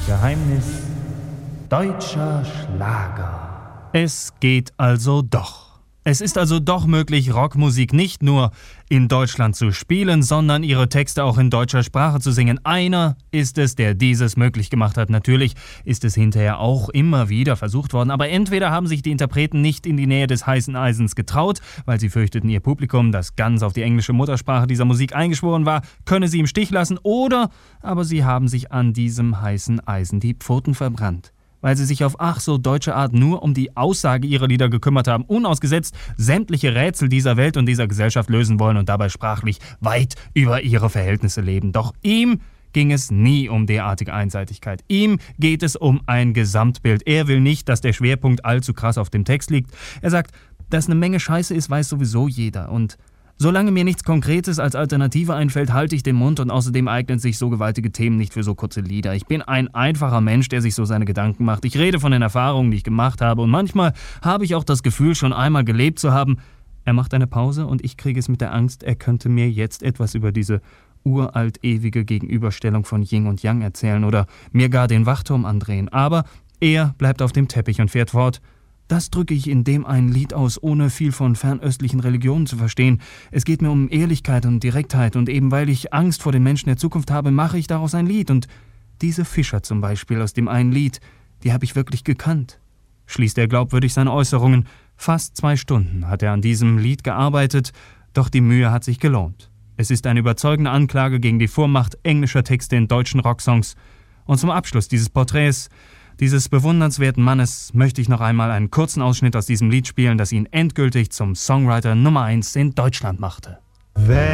Geheimnis deutscher Schlager. Es geht also doch. Es ist also doch möglich, Rockmusik nicht nur in Deutschland zu spielen, sondern ihre Texte auch in deutscher Sprache zu singen. Einer ist es, der dieses möglich gemacht hat. Natürlich ist es hinterher auch immer wieder versucht worden, aber entweder haben sich die Interpreten nicht in die Nähe des heißen Eisens getraut, weil sie fürchteten, ihr Publikum, das ganz auf die englische Muttersprache dieser Musik eingeschworen war, könne sie im Stich lassen, oder aber sie haben sich an diesem heißen Eisen die Pfoten verbrannt, weil sie sich auf ach so deutsche Art nur um die Aussage ihrer Lieder gekümmert haben, unausgesetzt sämtliche Rätsel dieser Welt und dieser Gesellschaft lösen wollen und dabei sprachlich weit über ihre Verhältnisse leben. Doch ihm ging es nie um derartige Einseitigkeit. Ihm geht es um ein Gesamtbild. Er will nicht, dass der Schwerpunkt allzu krass auf dem Text liegt. Er sagt, dass eine Menge Scheiße ist, weiß sowieso jeder. Und solange mir nichts Konkretes als Alternative einfällt, halte ich den Mund, und außerdem eignen sich so gewaltige Themen nicht für so kurze Lieder. Ich bin ein einfacher Mensch, der sich so seine Gedanken macht. Ich rede von den Erfahrungen, die ich gemacht habe, und manchmal habe ich auch das Gefühl, schon einmal gelebt zu haben. Er macht eine Pause und ich kriege es mit der Angst, er könnte mir jetzt etwas über diese uralt ewige Gegenüberstellung von Yin und Yang erzählen oder mir gar den Wachturm andrehen. Aber er bleibt auf dem Teppich und fährt fort. Das drücke ich in dem einen Lied aus, ohne viel von fernöstlichen Religionen zu verstehen. Es geht mir um Ehrlichkeit und Direktheit, und eben weil ich Angst vor den Menschen der Zukunft habe, mache ich daraus ein Lied. Und diese Fischer zum Beispiel aus dem einen Lied, die habe ich wirklich gekannt. Schließt er glaubwürdig seine Äußerungen. Fast 2 Stunden hat er an diesem Lied gearbeitet, doch die Mühe hat sich gelohnt. Es ist eine überzeugende Anklage gegen die Vormacht englischer Texte in deutschen Rocksongs. Und zum Abschluss dieses Porträts dieses bewundernswerten Mannes möchte ich noch einmal einen kurzen Ausschnitt aus diesem Lied spielen, das ihn endgültig zum Songwriter Nummer 1 in Deutschland machte.